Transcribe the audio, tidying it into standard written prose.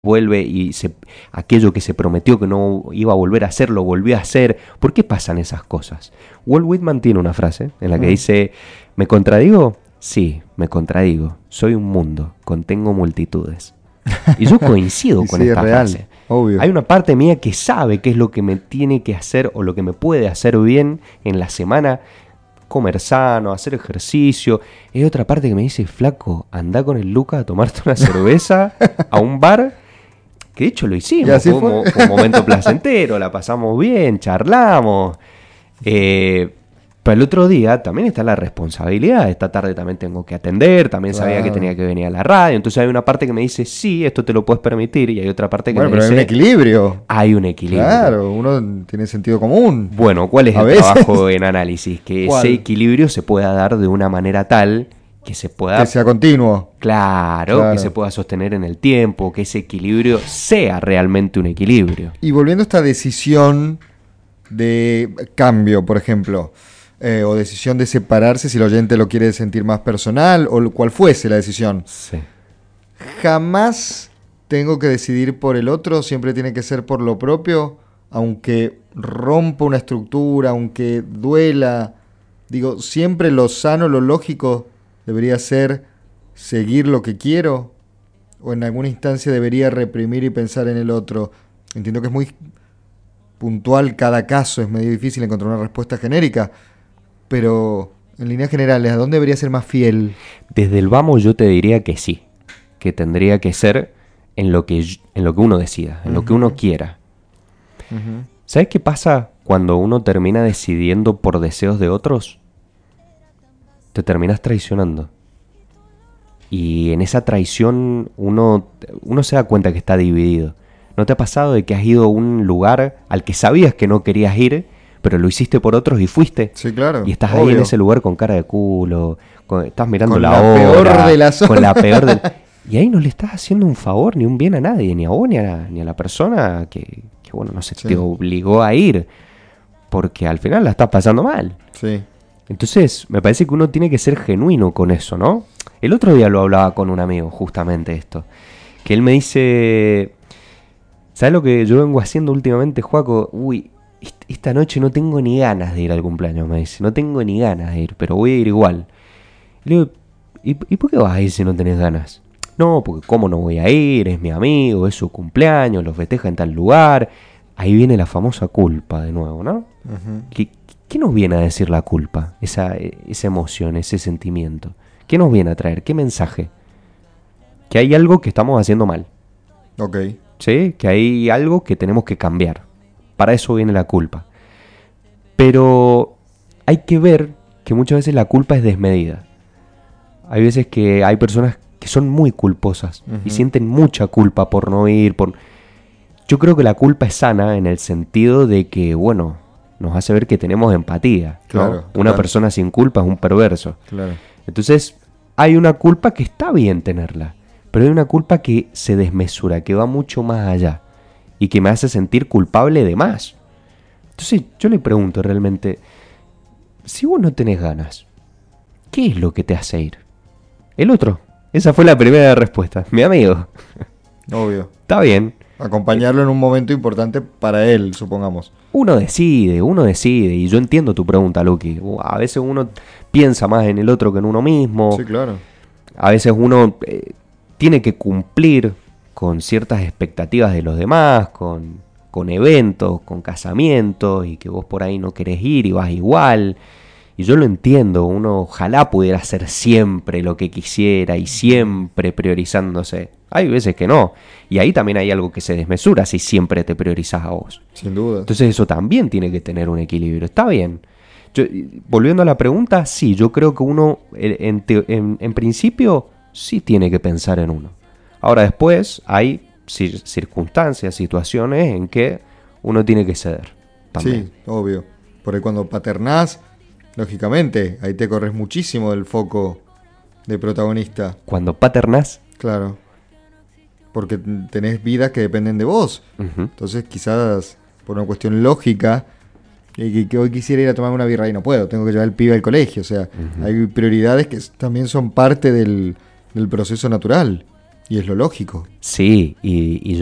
vuelve y aquello que se prometió que no iba a volver a hacer, lo volvió a hacer. ¿Por qué pasan esas cosas? Walt Whitman tiene una frase en la que dice, ¿me contradigo? Sí, me contradigo. Soy un mundo, contengo multitudes. Y yo coincido Y con sí, esta es real, frase. obvio. Hay una parte mía que sabe qué es lo que me tiene que hacer o lo que me puede hacer bien en la semana. Comer sano, hacer ejercicio. Hay otra parte que me dice, flaco, anda con el Luca a tomarte una cerveza a un bar. Que de hecho lo Y hicimos, así fue fue. un momento placentero, la pasamos bien, charlamos. Pero el otro día también está la responsabilidad. Esta tarde también tengo que atender, también sabía que Claro. tenía que venir a la radio. Entonces hay una parte que me dice, sí, esto te lo puedes permitir. Y hay otra parte que Bueno, me pero hay un dice, equilibrio. hay un equilibrio. Claro, uno tiene sentido común. Bueno, ¿cuál es A el veces. trabajo en análisis? Que ¿Cuál? ese equilibrio se pueda dar de una manera tal que se pueda... Que sea continuo. Claro, que se pueda sostener en el tiempo, que ese equilibrio sea realmente un equilibrio. Y volviendo a esta decisión de cambio, por ejemplo, o decisión de separarse, si el oyente lo quiere sentir más personal, o cual fuese la decisión, Sí. jamás tengo que decidir por el otro, siempre tiene que ser por lo propio, aunque rompa una estructura, aunque duela. Digo, siempre lo sano, lo lógico debería ser seguir lo que quiero, o en alguna instancia debería reprimir y pensar en el otro. Entiendo que es muy puntual cada caso, es medio difícil encontrar una respuesta genérica, pero en líneas generales, ¿a dónde debería ser más fiel? Desde el vamos yo te diría que sí, que tendría que ser en lo que uno decida, en lo que uno quiera. ¿Sabes qué pasa cuando uno termina decidiendo por deseos de otros? Te terminas traicionando. Y en esa traición uno se da cuenta que está dividido. ¿No te ha pasado de que has ido a un lugar al que sabías que no querías ir, pero lo hiciste por otros y fuiste? Sí, claro. Y estás ahí en ese lugar con cara de culo, estás mirando Con la la hora, peor de las con la horas. peor de... Y ahí no le estás haciendo un favor ni un bien a nadie, ni a vos ni a la persona que bueno, no se Sí. te obligó a ir, porque al final la estás pasando mal. Sí. Entonces, me parece que uno tiene que ser genuino con eso, ¿no? El otro día lo hablaba con un amigo, justamente esto. Que él me dice, ¿sabes lo que yo vengo haciendo últimamente, Joaco? Uy, esta noche no tengo ni ganas de ir al cumpleaños, me dice. No tengo ni ganas de ir, pero voy a ir igual. Y le digo, ¿y por qué vas a ir si no tenés ganas? No, porque cómo no voy a ir, es mi amigo, es su cumpleaños, los festeja en tal lugar. Ahí viene la famosa culpa de nuevo, ¿no? ¿Qué nos viene a decir la culpa? Esa emoción, ese sentimiento. ¿Qué nos viene a traer? ¿Qué mensaje? Que hay algo que estamos haciendo mal. Ok. ¿Sí? Que hay algo que tenemos que cambiar. Para eso viene la culpa. Pero hay que ver que muchas veces la culpa es desmedida. Hay veces que hay personas que son muy culposas y sienten mucha culpa por no ir. Yo creo que la culpa es sana en el sentido de que, bueno, nos hace ver que tenemos empatía, ¿no? Claro, Una total. persona sin culpa es un perverso. Claro. Entonces, hay una culpa que está bien tenerla, pero hay una culpa que se desmesura, que va mucho más allá y que me hace sentir culpable de más. Entonces, yo le pregunto realmente, si vos no tenés ganas, ¿qué es lo que te hace ir? El otro. Esa fue la primera respuesta. Mi amigo. Obvio. Está bien. Acompañarlo en un momento importante para él, supongamos. Uno decide, y yo entiendo tu pregunta, Luqui. A veces uno piensa más en el otro que en uno mismo. Sí, claro. A veces uno tiene que cumplir con ciertas expectativas de los demás, con eventos, con casamientos, y que vos por ahí no querés ir y vas igual. Y yo lo entiendo, uno ojalá pudiera hacer siempre lo que quisiera y siempre priorizándose. Hay veces que no. Y ahí también hay algo que se desmesura si siempre te priorizás a vos. Sin duda. Entonces eso también tiene que tener un equilibrio. Está bien. Volviendo a la pregunta, sí, yo creo que uno en principio sí tiene que pensar en uno. Ahora después hay circunstancias, situaciones en que uno tiene que ceder. También. Sí, obvio. Porque cuando paternás, lógicamente, ahí te corres muchísimo del foco de protagonista. Cuando paternás, Claro. Porque tenés vidas que dependen de vos. ujú, Entonces, quizás por una cuestión lógica, que hoy quisiera ir a tomar una birra y no puedo, tengo que llevar al pibe al colegio. O sea, hay prioridades que también son parte del proceso natural. Y es lo lógico. Sí, y